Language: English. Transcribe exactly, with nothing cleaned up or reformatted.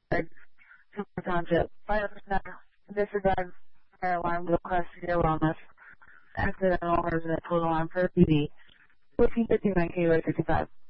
Super Township. Fire personnel disregard fire alarm to request your wellness. Accidental resident total alarm for P D. fourteen fifty-nine K Y fifty-five.